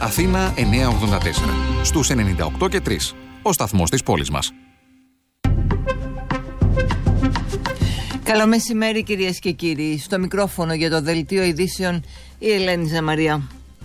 Αθήνα 984. Στους 98 και 3. Ο σταθμός της πόλης μας. Καλό μεσημέρι κυρίες και κύριοι. Στο μικρόφωνο για το Δελτίο Ειδήσεων η Ελένη Ζαμαρία.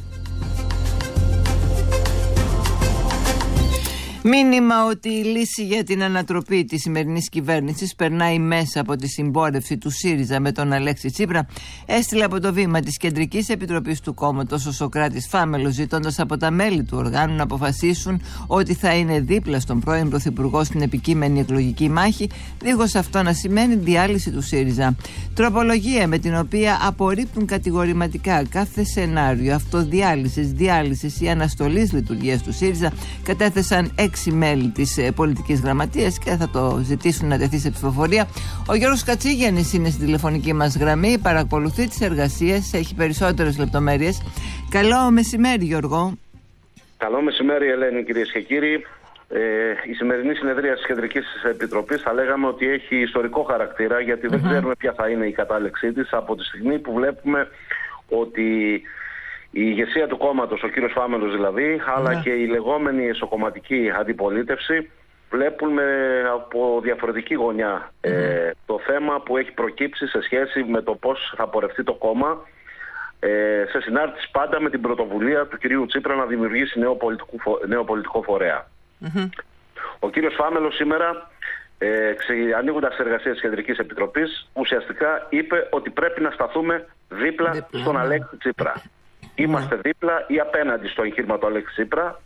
Μήνυμα ότι η λύση για την ανατροπή της σημερινής κυβέρνησης περνάει μέσα από τη συμπόρευση του ΣΥΡΙΖΑ με τον Αλέξη Τσίπρα έστειλε από το βήμα της Κεντρικής Επιτροπής του κόμματος ο Σωκράτης Φάμελος, ζητώντας από τα μέλη του οργάνου να αποφασίσουν ότι θα είναι δίπλα στον πρώην Πρωθυπουργό στην επικείμενη εκλογική μάχη, δίχως αυτό να σημαίνει διάλυση του ΣΥΡΙΖΑ. Τροπολογία με την οποία απορρίπτουν κατηγορηματικά κάθε σενάριο αυτοδιάλυσης, διάλυσης ή αναστολής λειτουργίας του ΣΥΡΙΖΑ κατέθεσαν 6 μέλη της πολιτικής γραμματείας και θα το ζητήσουν να τεθεί σε ψηφοφορία. Ο Γιώργος Κατσίγιαννης είναι στην τηλεφωνική μας γραμμή, παρακολουθεί τις εργασίες, έχει περισσότερες λεπτομέρειες. Καλό μεσημέρι, Γιώργο. Καλό μεσημέρι, Ελένη, κυρίες και κύριοι. Η σημερινή συνεδρία της Κεντρικής Επιτροπής θα λέγαμε ότι έχει ιστορικό χαρακτήρα, γιατί δεν ξέρουμε ποια θα είναι η κατάληξή της από τη στιγμή που βλέπουμε ότι η ηγεσία του κόμματος, ο κύριος Φάμελος δηλαδή, αλλά και η λεγόμενη εσωκομματική αντιπολίτευση βλέπουν από διαφορετική γωνιά το θέμα που έχει προκύψει σε σχέση με το πώς θα πορευτεί το κόμμα, σε συνάρτηση πάντα με την πρωτοβουλία του κυρίου Τσίπρα να δημιουργήσει νέο πολιτικό φορέα. Ο κύριος Φάμελος σήμερα, ανοίγοντας τις εργασίες της Κεντρικής Επιτροπής, ουσιαστικά είπε ότι πρέπει να σταθούμε δίπλα στον Αλέξη Τσίπρα. Είμαστε δίπλα ή απέναντι στο εγχείρημα του Αλέξη Τσίπρα.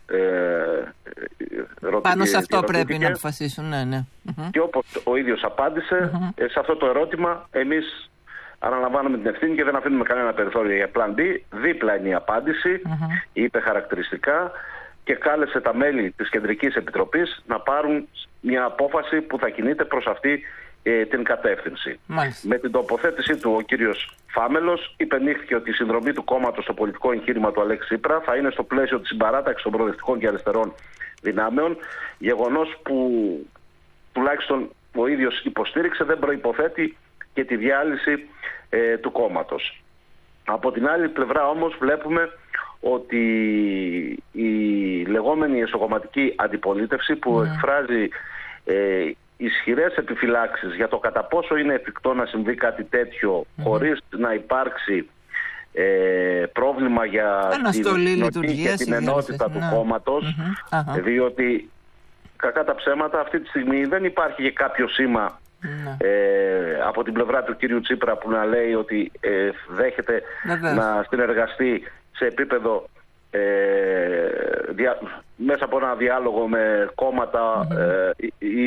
Πάνω σε αυτό πρέπει να αποφασίσουν, ναι. Και όπως ο ίδιος απάντησε, σε αυτό το ερώτημα εμείς αναλαμβάνουμε την ευθύνη και δεν αφήνουμε κανένα περιθώριο για πλάν B. Δίπλα είναι η απάντηση, είπε χαρακτηριστικά και κάλεσε τα μέλη της Κεντρικής Επιτροπής να πάρουν μια απόφαση που θα κινείται προς αυτή την κατεύθυνση. Μάλιστα. Με την τοποθέτησή του ο κύριος Φάμελος υπενήχθηκε ότι η συνδρομή του κόμματος στο πολιτικό εγχείρημα του Αλέξη Τσίπρα θα είναι στο πλαίσιο της συμπαράταξης των προοδευτικών και αριστερών δυνάμεων, γεγονός που τουλάχιστον ο ίδιος υποστήριξε δεν προϋποθέτει και τη διάλυση του κόμματος. Από την άλλη πλευρά όμως βλέπουμε ότι η λεγόμενη εσωκομματική αντιπολίτευση που εκφράζει ισχυρές επιφυλάξεις για το κατά πόσο είναι εφικτό να συμβεί κάτι τέτοιο χωρίς να υπάρξει πρόβλημα για την ενότητα του κόμματος, διότι κακά τα ψέματα αυτή τη στιγμή δεν υπάρχει και κάποιο σήμα από την πλευρά του κύριου Τσίπρα που να λέει ότι δέχεται να συνεργαστεί σε επίπεδο μέσα από ένα διάλογο με κόμματα ή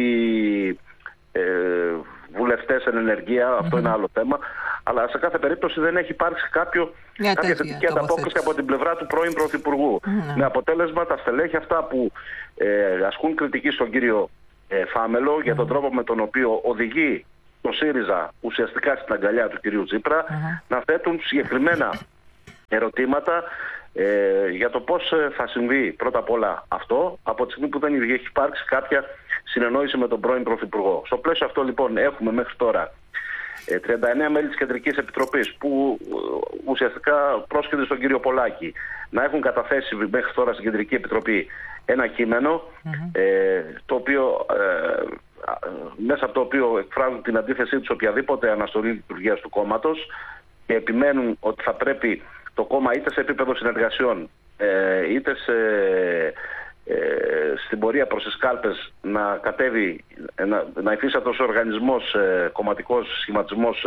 βουλευτές εν ενεργεία, αυτό είναι άλλο θέμα, αλλά σε κάθε περίπτωση δεν έχει υπάρξει κάποια θετική ανταπόκριση από την πλευρά του πρώην Πρωθυπουργού. Με αποτέλεσμα τα στελέχη αυτά που ασκούν κριτική στον κύριο Φάμελο για τον τρόπο με τον οποίο οδηγεί το ΣΥΡΙΖΑ ουσιαστικά στην αγκαλιά του κυρίου Τσίπρα, να θέτουν συγκεκριμένα ερωτήματα για το πώς θα συμβεί πρώτα απ' όλα αυτό από τη στιγμή που δεν έχει υπάρξει κάποια συνεννόηση με τον πρώην Πρωθυπουργό. Στο πλαίσιο αυτό λοιπόν έχουμε μέχρι τώρα 39 μέλη της Κεντρικής Επιτροπής που ουσιαστικά πρόσκειται στον κύριο Πολάκη να έχουν καταθέσει μέχρι τώρα στην Κεντρική Επιτροπή ένα κείμενο το οποίο, μέσα από το οποίο εκφράζουν την αντίθεσή τους οποιαδήποτε αναστολή λειτουργίας του κόμματος και επιμένουν ότι θα πρέπει το κόμμα είτε σε επίπεδο συνεργασιών είτε στην πορεία προς τις κάλπες να κατέβει, να υφίσταται ως οργανισμός, κομματικός σχηματισμός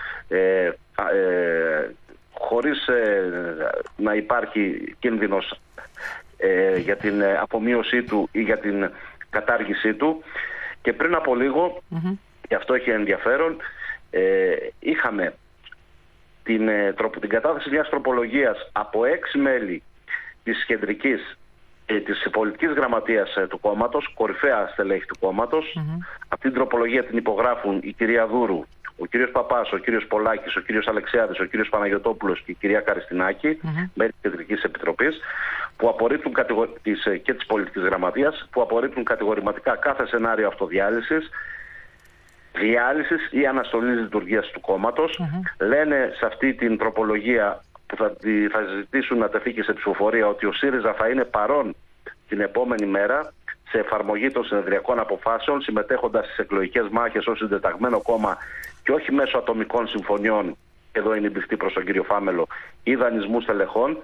χωρίς να υπάρχει κίνδυνος για την απομείωσή του ή για την κατάργησή του. Και πριν από λίγο, και αυτό έχει ενδιαφέρον, είχαμε την κατάθεση μιας τροπολογίας από 6 μέλη της κεντρικής της πολιτικής γραμματείας του κόμματος, κορυφαία στελέχη του κόμματος. Αυτή την τροπολογία την υπογράφουν η κυρία Δούρου, ο κύριος Παπάς, ο κύριος Πολάκης, ο κύριος Αλεξιάδης, ο κύριος Παναγιωτόπουλος και η κυρία Καριστινάκη, μέλη της Κεντρικής Επιτροπής, που απορρίπτουν και της πολιτικής γραμματείας, που απορρίπτουν κατηγορηματικά κάθε σενάριο αυτοδιάλυσης, διάλυσης ή αναστολής λειτουργίας του κόμματος. Λένε σε αυτή την τροπολογία που θα ζητήσουν να τεθεί και σε ψηφοφορία, ότι ο ΣΥΡΙΖΑ θα είναι παρόν την επόμενη μέρα σε εφαρμογή των συνεδριακών αποφάσεων, συμμετέχοντας στις εκλογικές μάχες ως συντεταγμένο κόμμα και όχι μέσω ατομικών συμφωνιών, εδώ είναι η μπιχτή προς τον κύριο Φάμελο, ή δανεισμού στελεχών.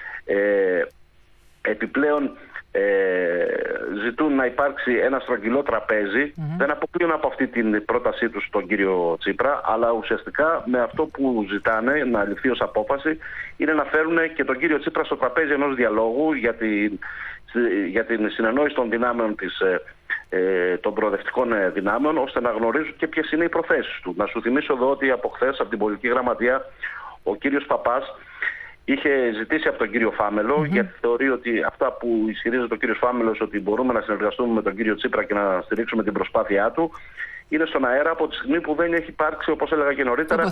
Επιπλέον ζητούν να υπάρξει ένα στρογγυλό τραπέζι. Δεν αποκλείουν από αυτή την πρότασή τους τον κύριο Τσίπρα, αλλά ουσιαστικά με αυτό που ζητάνε να ληφθεί ως απόφαση είναι να φέρουν και τον κύριο Τσίπρα στο τραπέζι ενός διαλόγου για την συνεννόηση των δυνάμεων των προοδευτικών δυνάμεων, ώστε να γνωρίζουν και ποιες είναι οι προθέσεις του. Να σου θυμίσω εδώ ότι από χθες από την πολιτική γραμματεία ο κύριος Παπάς είχε ζητήσει από τον κύριο Φάμελο, γιατί θεωρεί ότι αυτά που ισχυρίζεται ο κύριος Φάμελος, ότι μπορούμε να συνεργαστούμε με τον κύριο Τσίπρα και να στηρίξουμε την προσπάθειά του, είναι στον αέρα από τη στιγμή που δεν έχει υπάρξει, όπως έλεγα και νωρίτερα,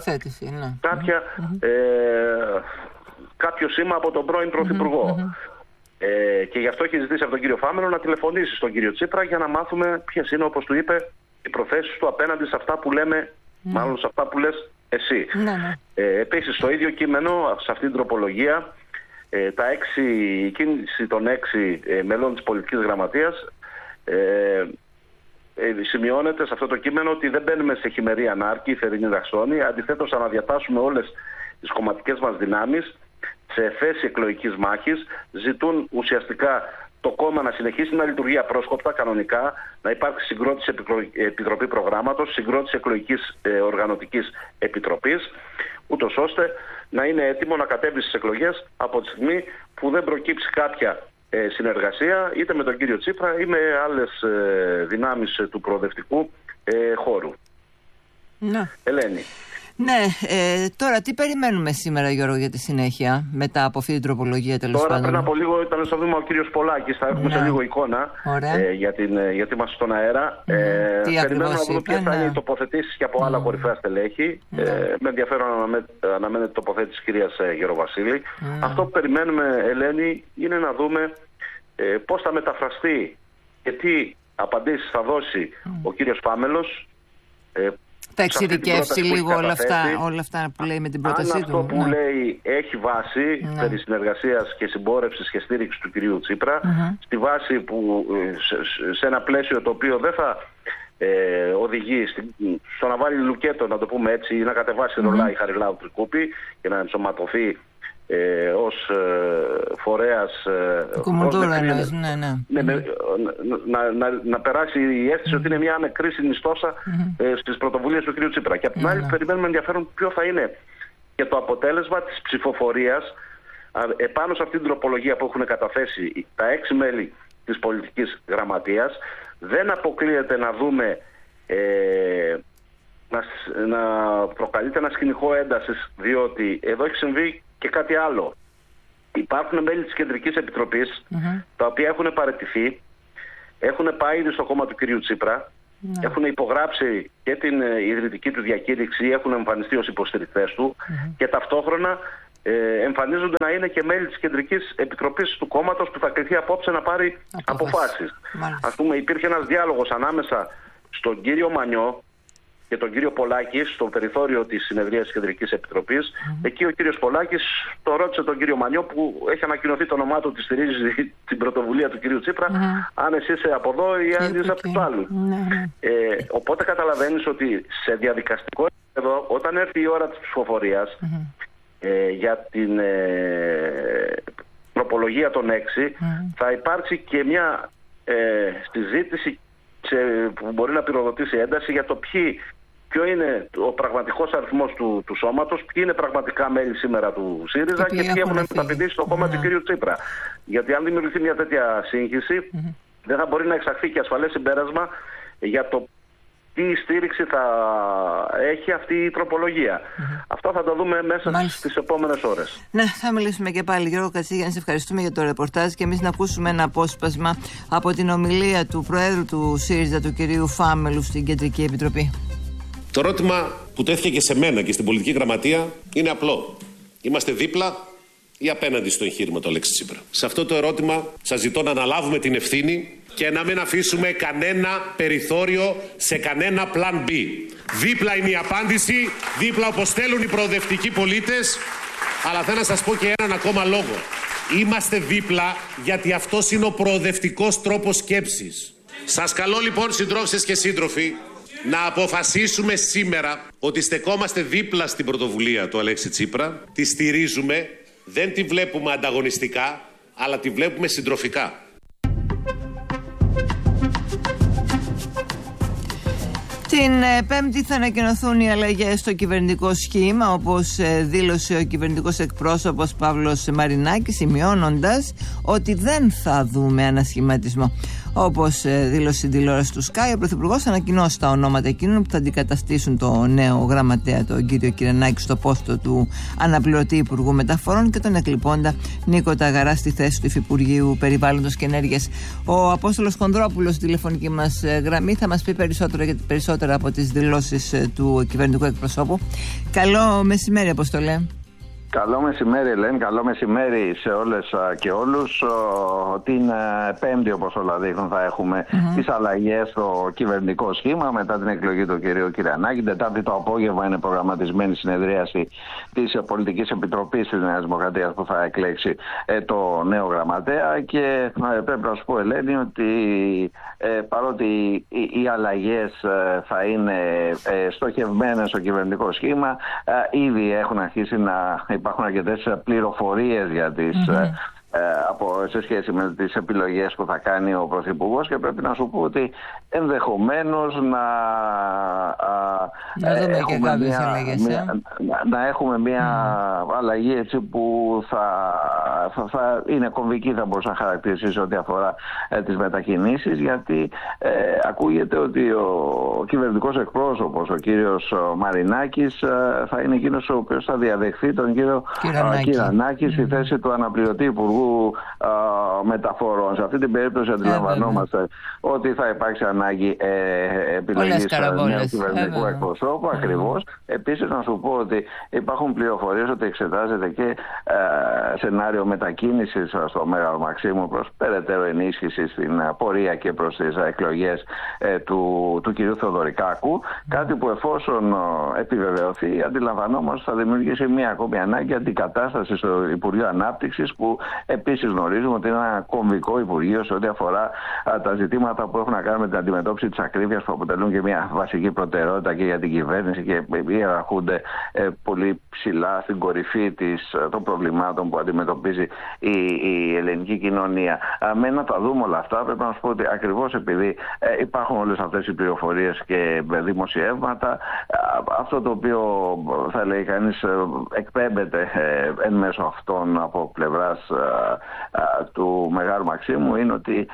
κάποιο σήμα από τον πρώην Πρωθυπουργό. Και γι' αυτό έχει ζητήσει από τον κύριο Φάμελο να τηλεφωνήσει στον κύριο Τσίπρα για να μάθουμε ποιες είναι, όπως του είπε, οι προθέσεις του απέναντι σε αυτά που λέμε, μάλλον σε αυτά που λες εσύ. Επίσης, στο ίδιο κείμενο, σε αυτή την τροπολογία, η κίνηση των 6 μελών της πολιτικής γραμματείας σημειώνεται σε αυτό το κείμενο ότι δεν μπαίνουμε σε χειμερή ανάρκη, θερινή δαξόνη. Αντιθέτως, αναδιατάσσουμε όλες τις κομματικές μας δυνάμεις σε θέση εκλογικής μάχης. Ζητούν ουσιαστικά το κόμμα να συνεχίσει να λειτουργεί απρόσκοπτα, κανονικά, να υπάρξει συγκρότηση επιτροπή προγράμματος, συγκρότηση εκλογικής οργανωτικής επιτροπής, ούτως ώστε να είναι έτοιμο να κατέβει στις εκλογές από τη στιγμή που δεν προκύψει κάποια συνεργασία είτε με τον κύριο Τσίπρα ή με άλλες δυνάμεις του προοδευτικού χώρου. Ελένη. Ναι, τώρα τι περιμένουμε σήμερα, Γιώργο, για τη συνέχεια, μετά από αυτή την τροπολογία, τέλος πάντων? Πριν από λίγο ήταν στο βήμα ο κύριος Πολάκης, θα έχουμε σε λίγο εικόνα γιατί είμαστε στον αέρα. Περιμένουμε να δούμε ποιες θα είναι οι τοποθετήσεις και από άλλα κορυφαία στελέχη. Με ενδιαφέρον αναμένεται η τοποθέτηση της κυρίας Γεροβασίλη. Αυτό που περιμένουμε, Ελένη, είναι να δούμε πώς θα μεταφραστεί και τι απαντήσεις θα δώσει ο κύριος Φάμελος. Θα εξειδικεύσει λίγο όλα αυτά που λέει με την πρότασή του. Αν αυτό που λέει έχει βάση περί συνεργασίας και συμπόρευσης και στήριξη του κυρίου Τσίπρα, στη βάση που σε ένα πλαίσιο το οποίο δεν θα οδηγεί στο να βάλει λουκέτο, να το πούμε έτσι, ή να κατεβάσει ρολά η Χαριλάου Τρικούπη και να ενσωματωθεί ως φορέας να περάσει η αίσθηση ότι είναι μια νεκρή συνιστόσα στις πρωτοβουλίες του κ. Τσίπρα. Και από την άλλη περιμένουμε ενδιαφέρον ποιο θα είναι και το αποτέλεσμα της ψηφοφορίας επάνω σε αυτή την τροπολογία που έχουν καταθέσει τα 6 μέλη της πολιτικής γραμματείας. Δεν αποκλείεται να δούμε να προκαλείται ένα σκηνικό έντασης, διότι εδώ έχει συμβεί και κάτι άλλο. Υπάρχουν μέλη της Κεντρικής Επιτροπής τα οποία έχουν παραιτηθεί, έχουν πάει ήδη στο κόμμα του κυρίου Τσίπρα, έχουν υπογράψει και την ιδρυτική του διακήρυξη, έχουν εμφανιστεί ως υποστηρικτές του και ταυτόχρονα εμφανίζονται να είναι και μέλη της Κεντρικής Επιτροπής του κόμματος που θα κληθεί απόψε να πάρει αποφάσεις. Ας πούμε, υπήρχε ένας διάλογος ανάμεσα στον κύριο Μανιό και τον κύριο Πολάκη στο περιθώριο της συνεδρίας της Κεντρικής Επιτροπής. Εκεί ο κύριος Πολάκης το ρώτησε τον κύριο Μανιό, που έχει ανακοινωθεί το όνομά του ότι στηρίζει την πρωτοβουλία του κύριου Τσίπρα, αν εσύ είσαι από εδώ ή αν είσαι από τους άλλους. Οπότε καταλαβαίνεις ότι σε διαδικαστικό επίπεδο, όταν έρθει η ώρα της ψηφοφορίας για την τροπολογία των 6, θα υπάρξει και μια συζήτηση που μπορεί να πυροδοτήσει ένταση για το ποιο είναι ο πραγματικός αριθμός του σώματος, ποιοι είναι πραγματικά μέλη σήμερα του ΣΥΡΙΖΑ και ποιοι έχουν μεταπηδήσει στο κόμμα του κ. Τσίπρα. Γιατί αν δημιουργηθεί μια τέτοια σύγχυση, δεν θα μπορεί να εξαχθεί και ασφαλές συμπέρασμα για το τι στήριξη θα έχει αυτή η τροπολογία. Αυτό θα το δούμε μέσα στις επόμενες ώρες. Ναι, θα μιλήσουμε και πάλι. Γιώργο Κατσίγιαννη, σε ευχαριστούμε για το ρεπορτάζ και εμείς να ακούσουμε ένα απόσπασμα από την ομιλία του Προέδρου του ΣΥΡΙΖΑ, του κυρίου Φάμελου, στην Κεντρική Επιτροπή. Το ερώτημα που τέθηκε και σε μένα και στην πολιτική γραμματεία είναι απλό. Είμαστε δίπλα ή απέναντι στο εγχείρημα του Αλέξη Τσίπρα? Σε αυτό το ερώτημα σας ζητώ να αναλάβουμε την ευθύνη και να μην αφήσουμε κανένα περιθώριο σε κανένα plan B. Δίπλα είναι η απάντηση, δίπλα όπως θέλουν οι προοδευτικοί πολίτες Αλλά θέλω να σας πω και έναν ακόμα λόγο. Είμαστε δίπλα γιατί αυτός είναι ο προοδευτικός τρόπος σκέψης. Σας καλώ λοιπόν, συντρόφισσες και σύντροφοι, να αποφασίσουμε σήμερα ότι στεκόμαστε δίπλα στην πρωτοβουλία του Αλέξη Τσίπρα, τη στηρίζουμε, δεν τη βλέπουμε ανταγωνιστικά, αλλά τη βλέπουμε συντροφικά. Την Πέμπτη θα ανακοινωθούν οι αλλαγές στο κυβερνητικό σχήμα, όπως δήλωσε ο κυβερνητικός εκπρόσωπος Παύλος Μαρινάκης, σημειώνοντας ότι δεν θα δούμε ανασχηματισμό. Όπως δήλωσε στην τηλεόραση του Sky, ο Πρωθυπουργός θα ανακοινώσει τα ονόματα εκείνων που θα αντικαταστήσουν το νέο γραμματέα, τον κύριο Κυρανάκη, στο πόστο του αναπληρωτή Υπουργού Μεταφορών και τον εκλειπώντα Νίκο Ταγαρά στη θέση του Υφυπουργείου Περιβάλλοντος και Ενέργειας. Ο Απόστολος Χονδρόπουλος στη τηλεφωνική μας γραμμή θα μας πει περισσότερα από τις δηλώσεις του κυβερνητικού εκπροσώπου. Καλό μεσημέρι, Απόστολε. Καλό μεσημέρι, Ελένη. Καλό μεσημέρι σε όλες και όλους. Την Πέμπτη, όπως όλα δείχνουν, θα έχουμε τις αλλαγές στο κυβερνητικό σχήμα μετά την εκλογή του κυρίου Κυρανάκη. Τετάρτη το απόγευμα είναι προγραμματισμένη συνεδρίαση της Πολιτικής Επιτροπής της Νέας Δημοκρατίας που θα εκλέξει το νέο γραμματέα. Και πρέπει να σου πω, Ελένη, ότι παρότι οι αλλαγές θα είναι στοχευμένες στο κυβερνητικό σχήμα, ήδη έχουν αρχίσει να υπάρχουν αρκετές πληροφορίες για τις σε σχέση με τις επιλογές που θα κάνει ο Πρωθυπουργός, και πρέπει να σου πω ότι ενδεχομένως να έχουμε μια αλλαγή έτσι που θα είναι κομβική, θα μπορούσα να χαρακτηρίσει σε ό,τι αφορά τις μετακινήσεις, γιατί ακούγεται ότι ο κυβερνητικός εκπρόσωπος, ο κύριος Μαρινάκης, θα είναι εκείνος ο οποίος θα διαδεχθεί τον κύριο Κυρανάκη στη θέση του αναπληρωτή Υπουργού Μεταφορών. Σε αυτή την περίπτωση αντιλαμβανόμαστε ότι θα υπάρξει ανάγκη επιλογής νέου κυβερνητικού εκπροσώπου. Ακριβώς. Επίσης, να σου πω ότι υπάρχουν πληροφορίες ότι εξετάζεται και σενάριο μετακίνησης στο Μέγαρο Μαξίμου προς περαιτέρω ενίσχυση στην πορεία και προς τις εκλογές του κυρίου Θεοδωρικάκου. Κάτι που, εφόσον επιβεβαιωθεί, αντιλαμβανόμαστε θα δημιουργήσει μια ακόμη ανάγκη αντικατάσταση στο Υπουργείο Ανάπτυξης, που επίσης γνωρίζουμε ότι είναι ένα κομβικό υπουργείο σε ό,τι αφορά τα ζητήματα που έχουν να κάνουν με την αντιμετώπιση της ακρίβειας, που αποτελούν και μια βασική προτεραιότητα και για την κυβέρνηση και ιεραρχούνται πολύ ψηλά στην κορυφή των προβλημάτων που αντιμετωπίζει η ελληνική κοινωνία. Με να τα δούμε όλα αυτά, πρέπει να σου πω ότι ακριβώς επειδή υπάρχουν όλες αυτές οι πληροφορίες και δημοσιεύματα, αυτό το οποίο θα λέει κανείς εκπέμπεται εν μέσω αυτών από πλευράς του Μεγάλου Μαξίμου είναι ότι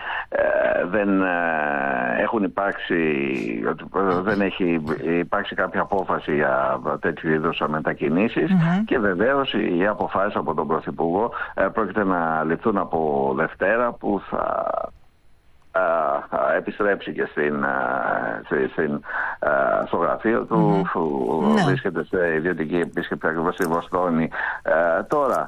δεν έχει υπάρξει κάποια απόφαση για τέτοιου είδους μετακινήσεις, και βεβαίως οι αποφάσεις από τον Πρωθυπουργό πρόκειται να ληφθούν από Δευτέρα, που θα επιστρέψει και στο γραφείο του, βρίσκεται σε ιδιωτική επίσκεψη ακριβώς στη Βοστόνη. Τώρα,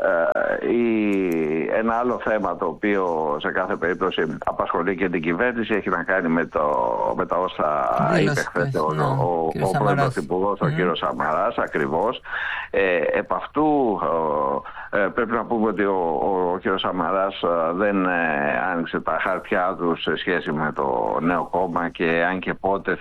ένα άλλο θέμα το οποίο σε κάθε περίπτωση απασχολεί και την κυβέρνηση έχει να κάνει με τα όσα είπε χθες ο πρώην Πρωθυπουργός, ο κύριος Σαμαράς, ακριβώς. Επ' αυτού πρέπει να πούμε ότι ο κύριος Σαμαράς δεν άνοιξε τα χαρτιά του σε σχέση με το νέο κόμμα, και αν και πότε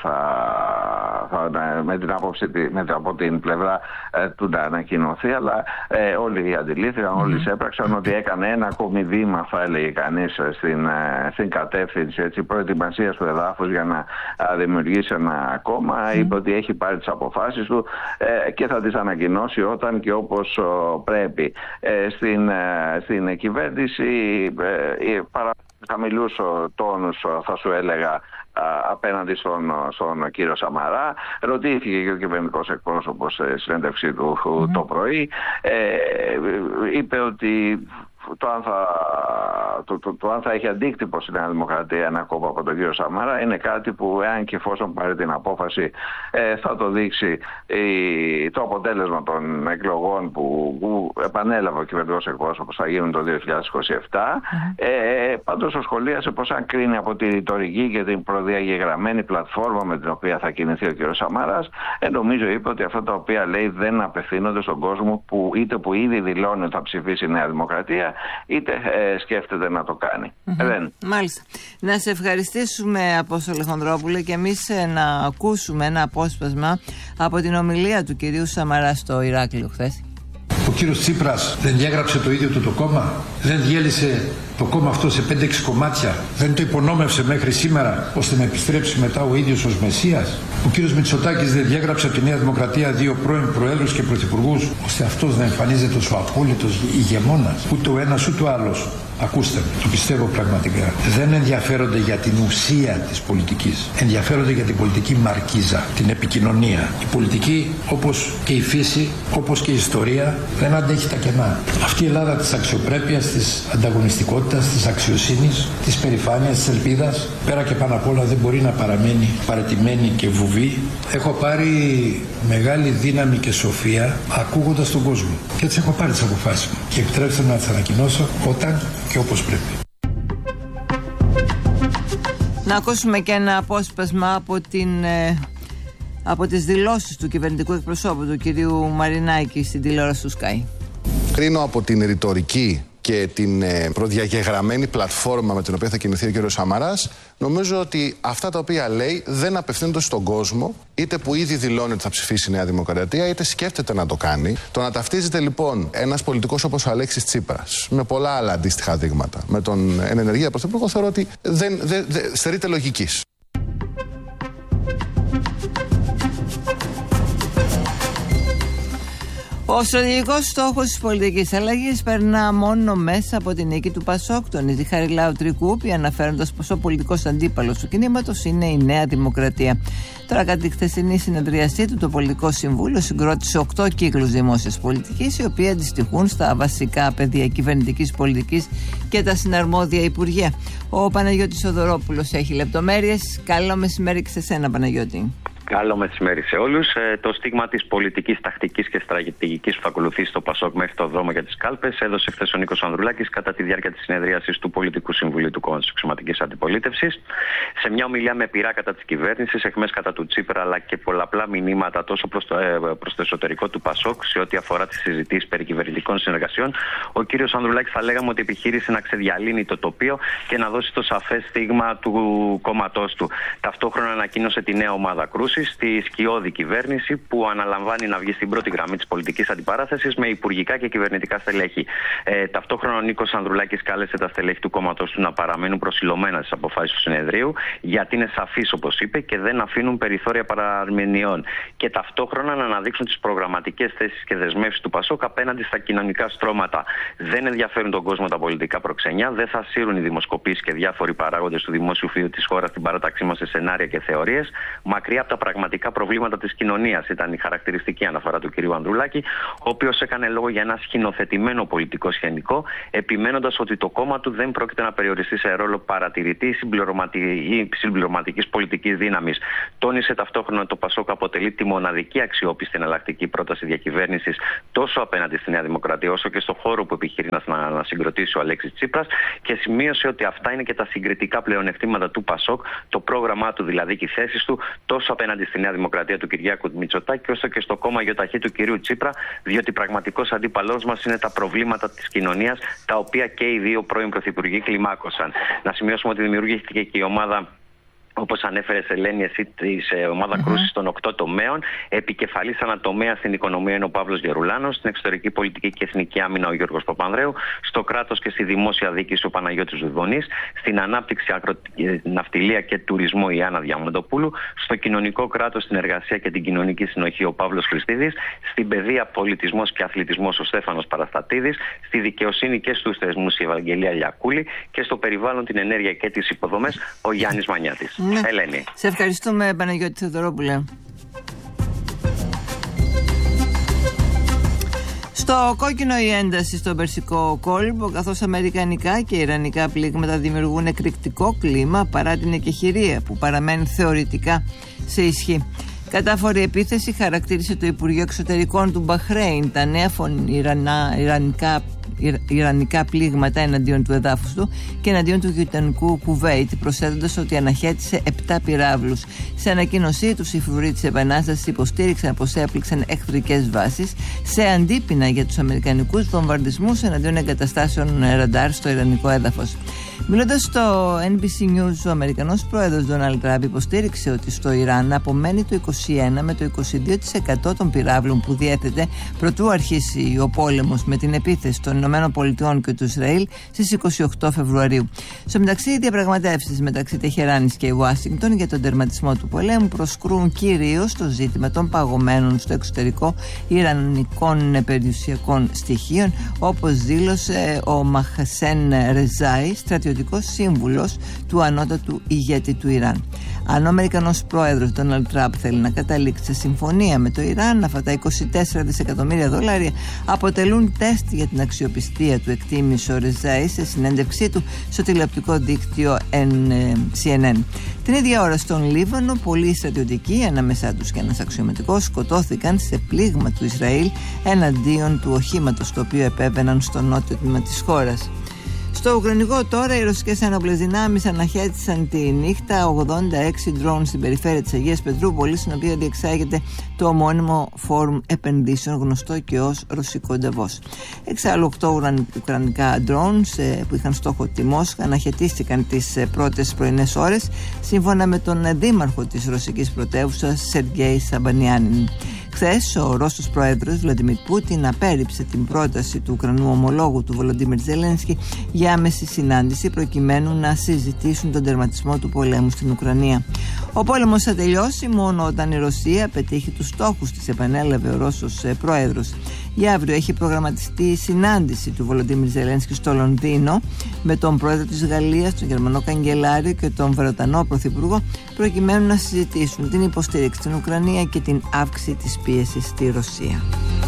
με την άποψη από την πλευρά του να ανακοινωθεί, αλλά όλοι αντιλήφθηκαν, όλοι σέπραξαν ότι έκανε ένα ακόμη βήμα, θα έλεγε κανείς, στην κατεύθυνση προετοιμασίας του εδάφους για να δημιουργήσει ένα κόμμα. Είπε ότι έχει πάρει τις αποφάσεις του και θα τις ανακοινώσει όταν και όπως πρέπει. Στην κυβέρνηση χαμηλούς τόνους, θα σου έλεγα, απέναντι στον κύριο Σαμαρά. Ρωτήθηκε και ο κυβερνητικός εκπρόσωπος σε συνέντευξή του το πρωί. Είπε ότι το αν θα το αν θα έχει αντίκτυπο στη Νέα Δημοκρατία ένα κόμμα από τον κύριο Σαμαρά είναι κάτι που, εάν και εφόσον πάρει την απόφαση, θα το δείξει το αποτέλεσμα των εκλογών που επανέλαβε ο κυβερνητικός εκπρόσωπος, θα γίνουν το 2027. Πάντως σχολίασε πως αν κρίνει από τη ρητορική και την προδιαγεγραμμένη πλατφόρμα με την οποία θα κινηθεί ο κ. Σαμαράς, νομίζω είπε ότι αυτά τα οποία λέει δεν απευθύνονται στον κόσμο που ήδη δηλώνει ότι θα ψηφίσει η Νέα Δημοκρατία, είτε σκέφτεται να το κάνει. Μάλιστα. Να σε ευχαριστήσουμε, Απόστολε Χονδρόπουλε, και εμείς να ακούσουμε ένα απόσπασμα από την ομιλία του κυρίου Σαμαρά στο Ηράκλειο χθες. Ο κύριος Τσίπρας δεν διέγραψε το ίδιο του το κόμμα, δεν διέλυσε το κόμμα αυτό σε 5-6 κομμάτια, δεν το υπονόμευσε μέχρι σήμερα ώστε να επιστρέψει μετά ο ίδιος ως Μεσσίας. Ο κύριος Μητσοτάκης δεν διέγραψε από τη Νέα Δημοκρατία 2 πρώην προέδρους και πρωθυπουργούς ώστε αυτός να εμφανίζεται ως ο απόλυτος ηγεμόνας. Ούτε ο ένας ούτε ο άλλος. Ακούστε με, το πιστεύω πραγματικά. Δεν ενδιαφέρονται για την ουσία της πολιτικής. Ενδιαφέρονται για την πολιτική μαρκίζα, την επικοινωνία. Η πολιτική, όπως και η φύση, όπως και η ιστορία, δεν αντέχει τα κενά. Αυτή η Ελλάδα της αξιοπρέπειας, της ανταγωνιστικότητας, της αξιοσύνης, της περηφάνειας, της ελπίδας, πέρα και πάνω απ' όλα δεν μπορεί να παραμένει παραιτημένη και βουβή. Έχω πάρει μεγάλη δύναμη και σοφία ακούγοντας τον κόσμο. Και έτσι έχω πάρει τις αποφάσεις μου. Και επιτρέψτε να τις ανακοινώσω όταν και όπως πρέπει. Να ακούσουμε και ένα απόσπασμα από τις δηλώσεις του κυβερνητικού εκπροσώπου, του κυρίου Μαρινάκη, στην τηλεόραση του Sky. Κρίνω από την ρητορική και την προδιαγεγραμμένη πλατφόρμα με την οποία θα κινηθεί ο κ. Σαμαράς, νομίζω ότι αυτά τα οποία λέει δεν απευθύνονται στον κόσμο, είτε που ήδη δηλώνει ότι θα ψηφίσει η Νέα Δημοκρατία, είτε σκέφτεται να το κάνει. Το να ταυτίζεται λοιπόν ένας πολιτικός όπως ο Αλέξης Τσίπρας, με πολλά άλλα αντίστοιχα δείγματα, με τον ενεργεία πρωθυπουργό, θεωρώ ότι δεν στερείται λογικής. Ο στρατηγικός στόχος της πολιτικής αλλαγής περνά μόνο μέσα από την νίκη του Πασόκ, τονίζει Χαριλάου Τρικούπη, αναφέροντας πως ο πολιτικός αντίπαλος του κινήματος είναι η Νέα Δημοκρατία. Τώρα, κατά τη χθεσινή συνεδρίασή του, το Πολιτικό Συμβούλιο συγκρότησε 8 κύκλους δημόσιας πολιτικής, οι οποίοι αντιστοιχούν στα βασικά πεδία κυβερνητικής πολιτικής και τα συναρμόδια υπουργεία. Ο Παναγιώτης Θοδωρόπουλος έχει λεπτομέρειες. Καλό μεσημέρι και σε σένα, Παναγιώτη. Καλό μεσημέρι σε όλους. Το στίγμα της πολιτικής, τακτικής και στρατηγικής που θα ακολουθήσει το Πασόκ μέχρι το δρόμο για τις κάλπες έδωσε χθες ο Νίκος Ανδρουλάκης κατά τη διάρκεια της συνεδρίασης του Πολιτικού Συμβουλίου του Κόμματος Αξιωματικής Αντιπολίτευσης. Σε μια ομιλία με πειρά κατά της κυβέρνησης, εχμές κατά του Τσίπρα, αλλά και πολλαπλά μηνύματα τόσο προς το εσωτερικό του Πασόκ σε ό,τι αφορά τις συζητήσεις περί κυβερνητικών συνεργασιών, ο κύριος Ανδρουλάκης θα λέγαμε ότι επιχείρησε να ξεδιαλύνει το τοπίο και να δώσει το σαφές στίγμα του κόμματός του. Ταυτόχρονα ανακοίνωσε τη νέα ομάδα κρούσης, στη σκιώδη κυβέρνηση που αναλαμβάνει να βγει στην πρώτη γραμμή της πολιτικής αντιπαράθεσης με υπουργικά και κυβερνητικά στελέχη. Ταυτόχρονα ο Νίκος Ανδρουλάκης κάλεσε τα στελέχη του κόμματος του να παραμένουν προσιλωμένα στις αποφάσεις του συνεδρίου, γιατί είναι σαφείς, όπως είπε, και δεν αφήνουν περιθώρια παραμηνιών. Και ταυτόχρονα να αναδείξουν τις προγραμματικές θέσεις και δεσμεύσεις του Πασόκ απέναντι στα κοινωνικά στρώματα. Δεν ενδιαφέρουν τον κόσμο τα πολιτικά προξενιά, δεν θα σύρουν οι δημοσκοπήσεις και διάφοροι παράγοντες του δημόσιου βίου της χώρας στην παράταξή μας σε σενάρια και θεωρίες, μακριά από τα πραγματικά προβλήματα της κοινωνίας. Ήταν η χαρακτηριστική αναφορά του κ. Ανδρουλάκη, ο οποίος έκανε λόγο για ένα σκηνοθετημένο πολιτικό σκηνικό, επιμένοντας ότι το κόμμα του δεν πρόκειται να περιοριστεί σε ρόλο παρατηρητή ή συμπληρωματικής πολιτικής δύναμης. Τόνισε ταυτόχρονα ότι το Πασόκ αποτελεί τη μοναδική αξιόπιστη εναλλακτική πρόταση διακυβέρνησης τόσο απέναντι στη Νέα Δημοκρατία, όσο και στο χώρο που επιχειρεί να συγκροτήσει ο Αλέξης Τσίπρας, και σημείωσε ότι αυτά είναι και τα συγκριτικά πλεονεκτήματα του Πασόκ, το πρόγραμμά του δηλαδή και οι θέσεις του, τόσο απέναντι στη Νέα Δημοκρατία του Κυριάκου Μητσοτάκη, όσο και στο κόμμα ΙΟΤΑΧΗ του κυρίου Τσίπρα, διότι πραγματικός αντίπαλός μας είναι τα προβλήματα της κοινωνίας, τα οποία και οι δύο πρώην πρωθυπουργοί κλιμάκωσαν. Να σημειώσουμε ότι δημιουργήθηκε και η ομάδα, όπως ανέφερες, Ελένη, εσύ, σε ομάδα κρούσης των 8 τομέων. Επικεφαλής ανατομέα στην οικονομία είναι ο Παύλος Γερουλάνος, στην εξωτερική πολιτική και εθνική άμυνα ο Γιώργος Παπανδρέου, στο κράτος και στη δημόσια διοίκηση ο Παναγιώτης Δουδονής, στην ανάπτυξη, ναυτιλία και τουρισμό η Άννα Διαμαντοπούλου, στο κοινωνικό κράτος, στην εργασία και την κοινωνική συνοχή ο Παύλος Χριστίδης, στην παιδεία, πολιτισμός και αθλητισμός ο Στέφανος Παραστατίδης, στη δικαιοσύνη και στους θεσμούς η Ευαγγελία Λιακούλη και στο περιβάλλον, την ενέργεια και τις υποδομές ο Γιάννης Μανιάτης. Ναι. Ελένη. Σε ευχαριστούμε, Παναγιώτη Θεοδωρόπουλε. Στο Στο κόκκινο η ένταση στον Περσικό κόλπο, καθώς αμερικανικά και ιρανικά πλήγματα δημιουργούν εκρηκτικό κλίμα παρά την εκεχηρία που παραμένει θεωρητικά σε ισχύ. Κατάφορη επίθεση χαρακτήρισε το Υπουργείο Εξωτερικών του Μπαχρέιν τα νέα ιρανικά πλήγματα εναντίον του εδάφους του και εναντίον του γειτονικού Κουβέιτ, προσθέτοντας ότι αναχέτησε 7 πυράβλους. Σε ανακοίνωσή τους, οι φρουροί της Επανάστασης υποστήριξαν πως έπληξαν εχθρικές βάσεις σε αντίπεινα για τους αμερικανικούς βομβαρδισμούς εναντίον εγκαταστάσεων ραντάρ στο ιρανικό έδαφος. Μιλώντας στο NBC News, ο Αμερικανός πρόεδρος Ντόναλντ Τραμπ υποστήριξε ότι στο Ιράν απομένει το 21 με το 22% των πυράβλων που διέθετε προτού αρχίσει ο πόλεμος με την επίθεση των ΗΠΑ και του Ισραήλ στις 28 Φεβρουαρίου. Στο μεταξύ, οι διαπραγματεύσεις μεταξύ Τεχεράνης και Ουάσιγκτον για τον τερματισμό του πολέμου προσκρούν κυρίως στο ζήτημα των παγωμένων στο εξωτερικό ιρανικών περιουσιακών στοιχείων, όπως δήλωσε ο Μαχσέν Ρεζάι, στρατιωτικός σύμβουλος του ανώτατου ηγέτη του Ιράν. Αν ο Αμερικανός πρόεδρος Ντόναλντ Τραμπ θέλει να καταλήξει σε συμφωνία με το Ιράν, αυτά τα 24 δισεκατομμύρια δολάρια αποτελούν τεστ για την αξιοπιστία του, εκτίμησε ο Ρεζάι σε συνέντευξή του στο τηλεοπτικό δίκτυο CNN. Την ίδια ώρα στον Λίβανο, πολλοί στρατιωτικοί, ανάμεσά τους και ένας αξιωματικός, σκοτώθηκαν σε πλήγμα του Ισραήλ εναντίον του οχήματος το οποίο επέβαιναν στο νότιο τμήμα της χώρας. Στο Ουκρανικό τώρα, οι ρωσικές ενόπλες δυνάμεις αναχέτησαν τη νύχτα 86 ντρόουν στην περιφέρεια της Αγίας Πετρούπολης, στην οποία διεξάγεται το ομώνυμο φόρουμ επενδύσεων γνωστό και ως Ρωσικό Νταβός. Εξάλλου 8 ουκρανικά ντρόουν που είχαν στόχο τη Μόσχα αναχαιτίστηκαν τις πρώτες πρωινές ώρες, σύμφωνα με τον δήμαρχο της ρωσικής πρωτεύουσας Σεργέη Σαμπανιάνιν. Χθες, ο Ρώσος πρόεδρος Βλαντιμίρ Πούτιν απέρριψε την πρόταση του Ουκρανού ομολόγου του Βολοντίμιρ Ζελένσκι για άμεση συνάντηση προκειμένου να συζητήσουν τον τερματισμό του πολέμου στην Ουκρανία. Ο πόλεμος θα τελειώσει μόνο όταν η Ρωσία πετύχει τους στόχους της, επανέλαβε ο Ρώσος πρόεδρος. Για αύριο έχει προγραμματιστεί η συνάντηση του Βολοντίμιρ Ζελένσκι στο Λονδίνο με τον πρόεδρο της Γαλλίας, τον Γερμανό καγκελάριο και τον Βρετανό πρωθυπουργό, προκειμένου να συζητήσουν την υποστήριξη στην Ουκρανία και την αύξηση της πίεσης στη Ρωσία.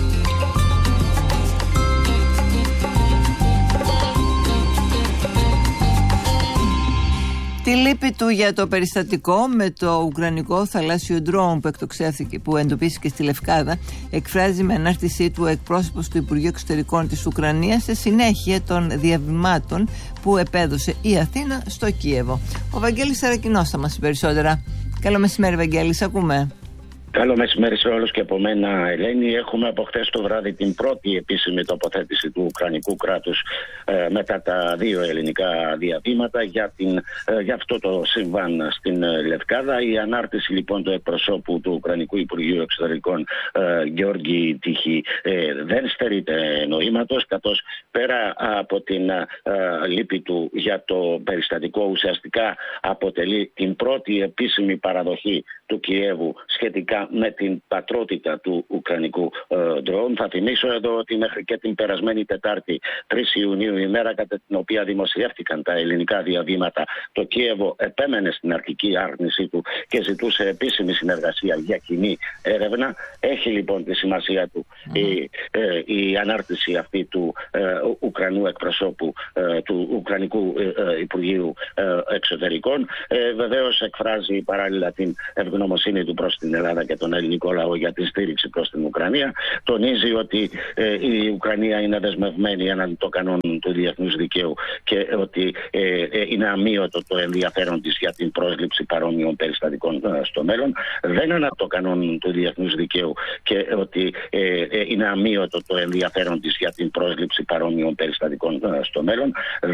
Τη λύπη του για το περιστατικό με το ουκρανικό θαλάσσιο ντρόουν που εντοπίστηκε στη Λευκάδα εκφράζει με ανάρτησή του ο εκπρόσωπος του Υπουργείου Εξωτερικών της Ουκρανίας σε συνέχεια των διαβημάτων που επέδωσε η Αθήνα στο Κίεβο. Ο Βαγγέλης Σαρακινός θα μας πει περισσότερα. Καλό μεσημέρι, Βαγγέλη, ακούμε. Καλό μεσημέρι σε όλους και από μένα, Ελένη. Έχουμε από χτες το βράδυ την πρώτη επίσημη τοποθέτηση του Ουκρανικού κράτους μετά τα 2 ελληνικά διαβήματα για αυτό το συμβάν στην Λευκάδα. Η ανάρτηση λοιπόν του εκπροσώπου του Ουκρανικού Υπουργείου Εξωτερικών Γεώργη Τύχη δεν στερείται νοήματος, καθώς πέρα από την λύπη του για το περιστατικό ουσιαστικά αποτελεί την πρώτη επίσημη παραδοχή του Κιέβου σχετικά με την πατρότητα του Ουκρανικού ντρόουν. Θα θυμίσω εδώ ότι μέχρι και την περασμένη Τετάρτη, 3 Ιουνίου, ημέρα κατά την οποία δημοσιεύτηκαν τα ελληνικά διαβήματα, το Κίεβο επέμενε στην αρχική άρνησή του και ζητούσε επίσημη συνεργασία για κοινή έρευνα. Έχει λοιπόν τη σημασία του η ανάρτηση αυτή του Ουκρανού εκπροσώπου του Ουκρανικού Υπουργείου Εξωτερικών. Βεβαίως εκφράζει παράλληλα την ευγνωμοσύνη του προς την Ελλάδα και τον ελληνικό λαό για τη στήριξη προς την Ουκρανία. Τονίζει ότι η Ουκρανία είναι δεσμευμένη έναντι των κανόνων του διεθνούς δικαίου και ότι είναι αμείωτο το ενδιαφέρον της για την πρόσληψη παρόμοιων περιστατικών στο μέλλον. Δεν είναι από το κανόνων του διεθνούς δικαίου και ότι είναι αμείωτο το ενδιαφέρον της για την πρόσληψη παρόμοιων περιστατικών στο μέλλον.